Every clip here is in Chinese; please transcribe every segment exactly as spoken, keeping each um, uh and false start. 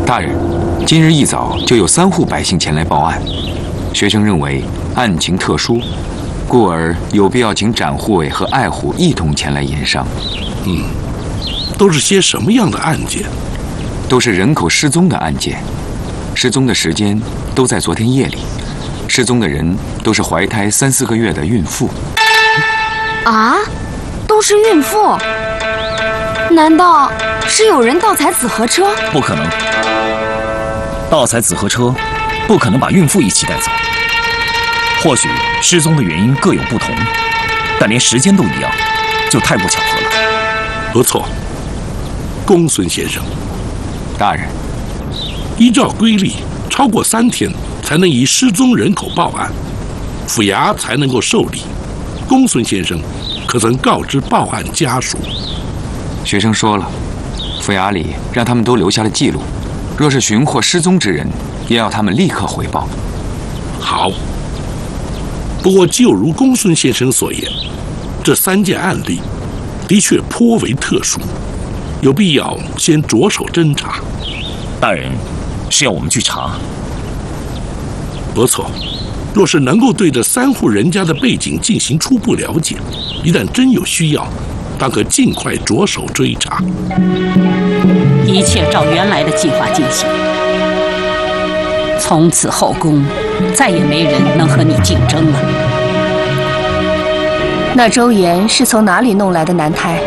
大人，今日一早就有三户百姓前来报案，学生认为案情特殊，故而有必要请展护卫和爱护一同前来研商。 嗯，都是些什么样的案件？ 都是人口失踪的案件，失踪的时间都在昨天夜里，失踪的人都是怀胎三四个月的孕妇。 啊，都是孕妇？难道是有人盗采紫河车？ 不可能，盗采紫河车不可能把孕妇一起带走。或许失踪的原因各有不同，但连时间都一样，就太不巧合了。 不错，公孙先生。 大人， 依照规例，超过三天才能以失踪人口报案，府衙才能够受理。公孙先生可曾告知报案家属？ 学生说了，府衙里让他们都留下了记录，若是寻获失踪之人，也要他们立刻回报。 好。不过就如公孙先生所言，这三件案例的确颇为特殊，有必要先着手侦查。 大人是要我们去查？ 不错，若是能够对这三户人家的背景进行初步了解，一旦真有需要，当可尽快着手追查。 一切照原来的计划进行，从此后宫再也没人能和你竞争了。 那周岩是从哪里弄来的男胎？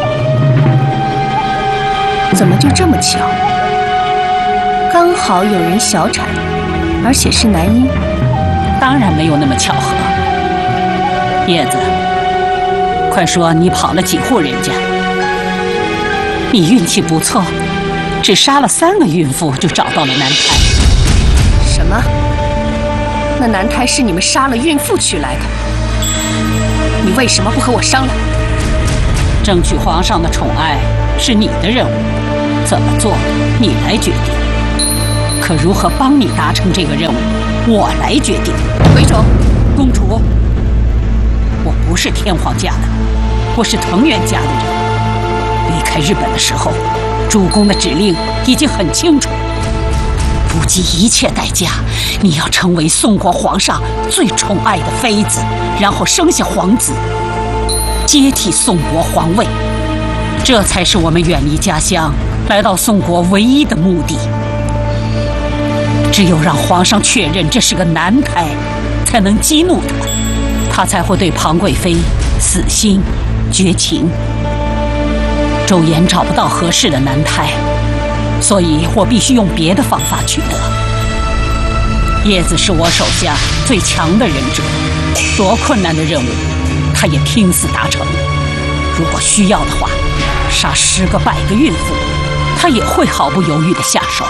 怎么就这么巧？刚好有人小产，而且是男婴。 当然没有那么巧合。叶子，快说你跑了几户人家？你运气不错，只杀了三个孕妇就找到了男胎。 什么？那男胎是你们杀了孕妇取来的？你为什么不和我商量？ 争取皇上的宠爱是你的任务，怎么做你来决定。可如何帮你达成这个任务，我来决定。 回首， 公主，我不是天皇家的，我是藤原家的人。离开日本的时候，主公的指令已经很清楚，不计一切代价，你要成为宋国皇上最宠爱的妃子，然后生下皇子，接替宋国皇位。这才是我们远离家乡来到宋国唯一的目的。只有让皇上确认这是个男胎，才能激怒他，他才会对庞贵妃死心绝情。周岩找不到合适的男胎，所以我必须用别的方法取得。叶子是我手下最强的忍者，多困难的任务，他也拼死达成。如果需要的话，杀十个百个孕妇，他也会毫不犹豫地下手。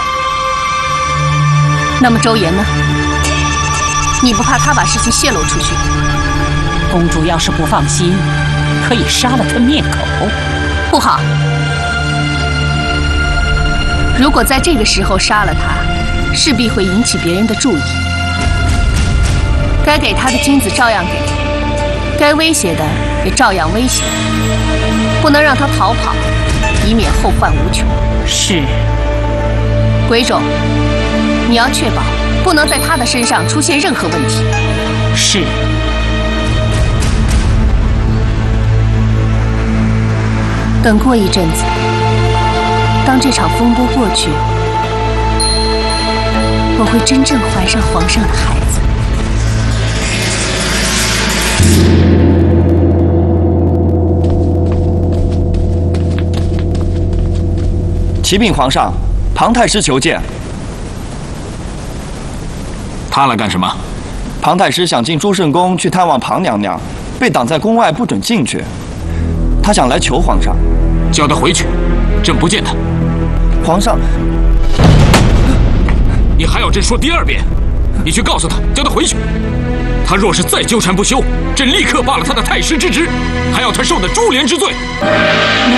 那么周岩呢？你不怕他把事情泄露出去？ 公主要是不放心，可以杀了他灭口。 不好，如果在这个时候杀了他，势必会引起别人的注意。该给他的金子照样给，该威胁的也照样威胁，不能让他逃跑，以免后患无穷。 是。 鬼冢，你要确保不能在他的身上出现任何问题。 是。 等过一阵子，当这场风波过去，我会真正怀上皇上的孩子。 启禀皇上，庞太师求见。 他来干什么？ 庞太师想进祝圣宫去探望庞娘娘，被挡在宫外，不准进去。他想来求皇上。 叫他回去，朕不见他。 皇上， 你还要朕说第二遍？你去告诉他，叫他回去。他若是再纠缠不休，朕立刻罢了他的太师之职，还要他受的株连之罪。